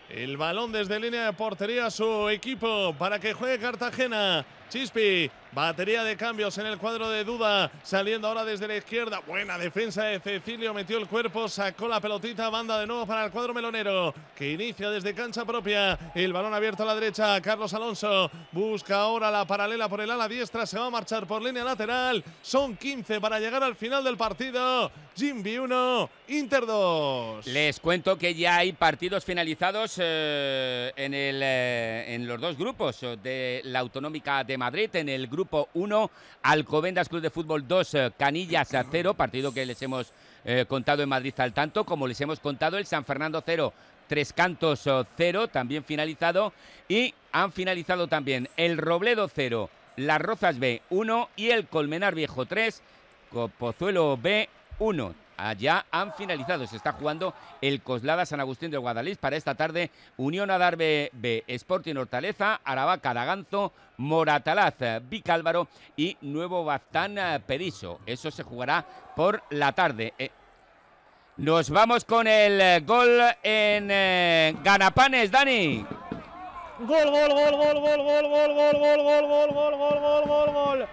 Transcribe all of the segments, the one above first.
El balón desde línea de portería a su equipo para que juegue Cartagena. Chispi, batería de cambios en el cuadro de Duda, saliendo ahora desde la izquierda. Buena defensa de Cecilio, metió el cuerpo, sacó la pelotita, banda de nuevo para el cuadro melonero, que inicia desde cancha propia. El balón abierto a la derecha, Carlos Alonso busca ahora la paralela por el ala diestra, se va a marchar por línea lateral. Son 15 para llegar al final del partido. Jimby 1, Inter 2. Les cuento que ya hay partidos finalizados en los dos grupos de la Autonómica de Madrid. En el grupo 1, Alcobendas Club de Fútbol 2, Canillas 0, partido que les hemos contado en Madrid al tanto, como les hemos contado el San Fernando 0, Tres Cantos 0, también finalizado, y han finalizado también el Robledo 0, Las Rozas B 1 y el Colmenar Viejo 3, Pozuelo B 1. Allá han finalizado, se está jugando el Coslada San Agustín de Guadalís para esta tarde. Unión Adarve B, Sporting Hortaleza, Aravaca Daganzo, Moratalaz Vicálvaro y Nuevo Baztán Periso. Eso se jugará por la tarde. Nos vamos con el gol en Ganapanes, Dani. Gol, gol, gol, gol, gol, gol, gol, gol, gol, gol, gol, gol, gol, gol, gol, gol.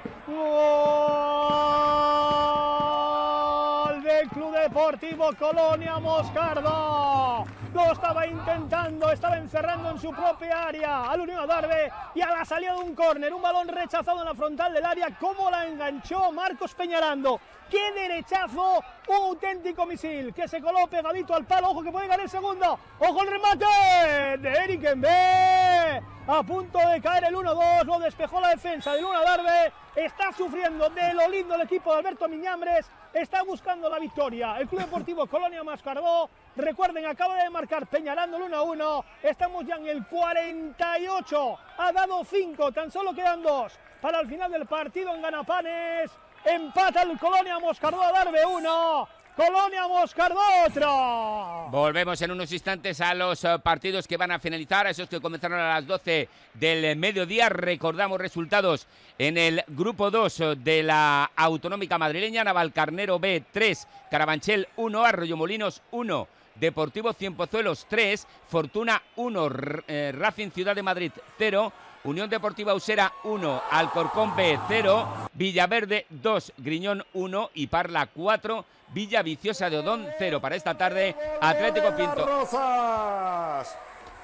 Del Club Deportivo Colonia Moscardó. Lo estaba intentando, estaba encerrando en su propia área al Unión Adarve y a la salida de un córner, un balón rechazado en la frontal del área. ¿Cómo la enganchó Marcos Peñarando? ¡Qué derechazo! Un auténtico misil que se coló pegadito al palo. ¡Ojo que puede ganar el segundo! ¡Ojo el remate de Eric Envé! A punto de caer el 1-2, lo despejó la defensa del Unión Adarve. Está sufriendo de lo lindo el equipo de Alberto Miñambres. Está buscando la victoria. El Club Deportivo Colonia Moscardó, recuerden, acaba de marcar Peñarando el 1-1. Estamos ya en el 48. Ha dado 5, tan solo quedan 2 para el final del partido en Ganapanes. Empata el Colonia Moscardó Adarve 1. Colonia Moscardó 4. Volvemos en unos instantes a los partidos que van a finalizar, a esos que comenzaron a las 12 del mediodía. Recordamos resultados en el grupo 2 de la Autonómica Madrileña: Navalcarnero B 3, Carabanchel 1, Arroyomolinos 1, Deportivo Cienpozuelos 3, Fortuna 1, Racing Ciudad de Madrid 0, Unión Deportiva Usera 1, Alcorcón B 0, Villaverde 2, Griñón 1 y Parla 4, Villa Viciosa de Odón 0. Para esta tarde, Atlético Pinto. Rozas.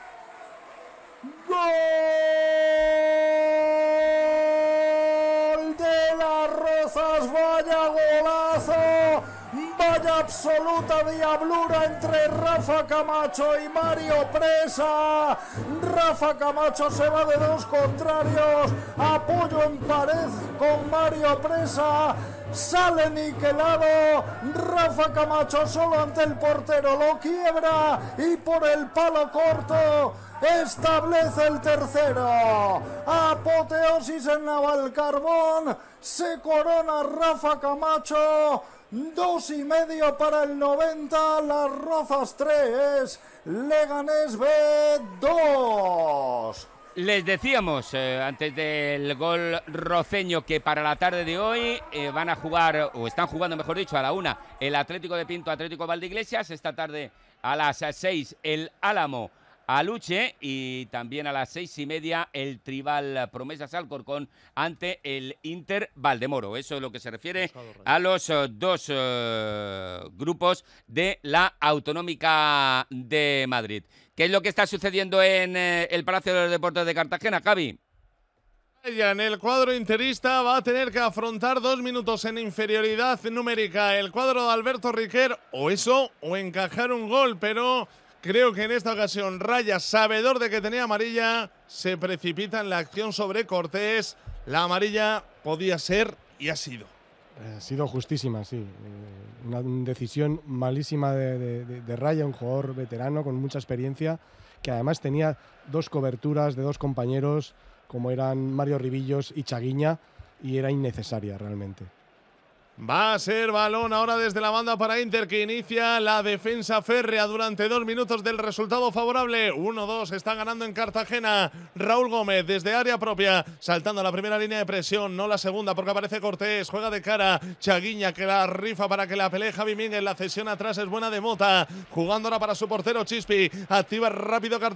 ¡Gol de Las Rozas! ¡Vaya golazo! Vaya absoluta diablura entre Rafa Camacho y Mario Presa. Rafa Camacho se va de dos contrarios, apoyo en pared con Mario Presa, sale niquelado. Rafa Camacho solo ante el portero lo quiebra y por el palo corto establece el tercero. Apoteosis en Navalcarbón, se corona Rafa Camacho. 2,5 para el 90, Las Rozas 3, Leganés B 2. Les decíamos antes del gol roceño que para la tarde de hoy van a jugar, o están jugando mejor dicho, a la 1 el Atlético de Pinto, Atlético Valdeiglesias. Esta tarde a las 6 el Álamo Aluche, y también a las 6:30 el Tribal Promesas Alcorcón ante el Inter Valdemoro. Eso es lo que se refiere a los dos grupos de la Autonómica de Madrid. ¿Qué es lo que está sucediendo en el Palacio de los Deportes de Cartagena, Javi? En el cuadro interista va a tener que afrontar 2 minutos en inferioridad numérica el cuadro de Alberto Riquer, o eso, o encajar un gol, pero creo que en esta ocasión Raya, sabedor de que tenía amarilla, se precipita en la acción sobre Cortés. La amarilla podía ser y ha sido. Ha sido justísima, sí. Una decisión malísima de Raya, un jugador veterano con mucha experiencia, que además tenía 2 coberturas de 2 compañeros, como eran Mario Ribillos y Chaguiña, y era innecesaria realmente. Va a ser balón ahora desde la banda para Inter, que inicia la defensa férrea durante 2 minutos del resultado favorable. 1-2, está ganando en Cartagena. Raúl Gómez desde área propia, saltando a la primera línea de presión, no la segunda, porque aparece Cortés, juega de cara. Chaguiña, que la rifa para que la pelee Javi Mínguez. La cesión atrás es buena de Mota, jugando ahora para su portero Chispi. Activa rápido Cartagena.